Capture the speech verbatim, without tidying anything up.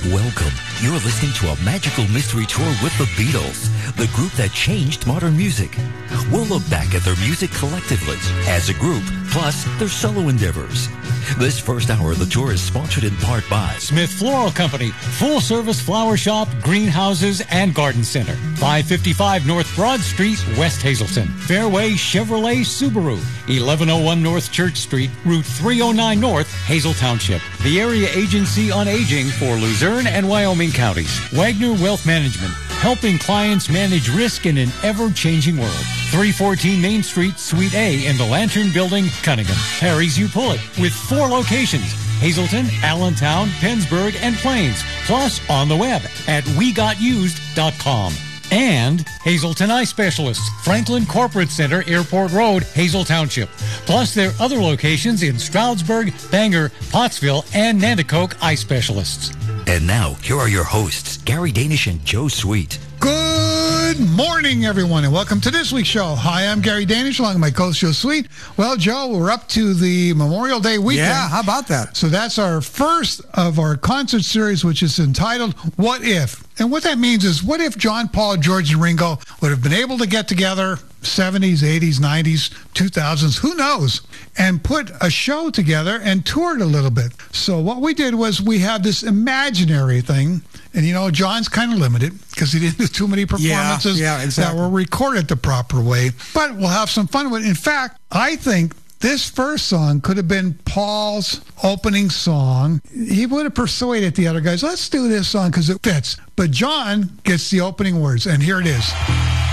Welcome. You're listening to a magical mystery tour with the Beatles, the group that changed modern music. We'll look back at their music collectively, as a group, plus their solo endeavors. This first hour of the tour is sponsored in part by Smith Floral Company, full-service flower shop, greenhouses, and garden center. five fifty-five North Broad Street, West Hazleton. Fairway Chevrolet Subaru, eleven oh one North Church Street, Route three oh nine North, Hazel Township. The Area Agency on Aging for Luzerne and Wyoming counties. Wagner Wealth Management, helping clients manage risk in an ever-changing world. three fourteen Main Street, Suite A in the Lantern Building, Cunningham. Harry's You Pull It, with four locations: Hazleton, Allentown, Pennsburg, and Plains. Plus on the web at we got used dot com. And Hazleton Eye Specialists, Franklin Corporate Center, Airport Road, Hazel Township. Plus their other locations in Stroudsburg, Bangor, Pottsville, and Nanticoke Eye Specialists. And now, here are your hosts, Gary Danish and Joe Sweet. Good morning, everyone, and welcome to this week's show. Hi, I'm Gary Danish, along with my co-host, Joe Sweet. Well, Joe, we're up to the Memorial Day weekend. Yeah, how about that? So that's our first of our concert series, which is entitled, What If? And what that means is, what if John, Paul, George, and Ringo would have been able to get together seventies, eighties, nineties, two thousands, who knows, and put a show together and toured a little bit. So what we did was we have this imaginary thing, and you know, John's kind of limited because he didn't do too many performances yeah, yeah, exactly. that were recorded the proper way, but we'll have some fun with it. In fact, I think this first song could have been Paul's opening song. He would have persuaded the other guys, let's do this song because it fits. But John gets the opening words, and here it is.